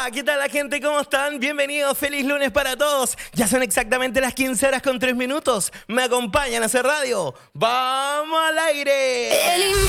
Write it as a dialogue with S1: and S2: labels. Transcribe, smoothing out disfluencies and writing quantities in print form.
S1: Hola, ¿qué tal la gente? ¿Cómo están? Bienvenidos, feliz lunes para todos. Ya son exactamente las 15 horas con 3 minutos. Me acompañan a hacer radio. ¡Vamos al aire!